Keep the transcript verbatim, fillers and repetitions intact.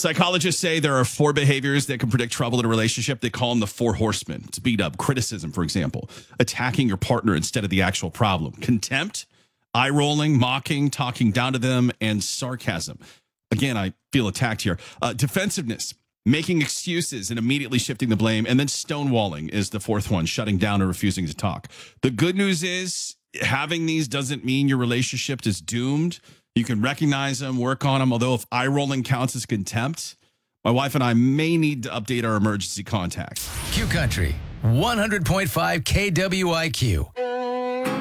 Psychologists say there are four behaviors that can predict trouble in a relationship. They call them the four horsemen. It's beat up. Criticism, for example. Attacking your partner instead of the actual problem. Contempt, eye rolling, mocking, talking down to them, and sarcasm. Again, I feel attacked here. Uh, defensiveness, making excuses and immediately shifting the blame. And then stonewalling is the fourth one, shutting down or refusing to talk. The good news is having these doesn't mean your relationship is doomed. You can recognize them, work on them. Although if eye rolling counts as contempt, my wife and I may need to update our emergency contacts. Q Country, one hundred point five K W I Q.